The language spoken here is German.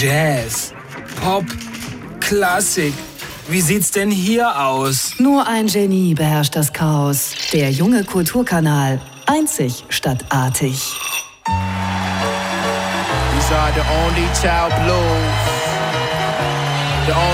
Jazz, Pop, Klassik. Wie sieht's denn hier aus? Nur ein Genie beherrscht das Chaos. Der junge Kulturkanal. Einzig statt artig. These are the only child blues. The only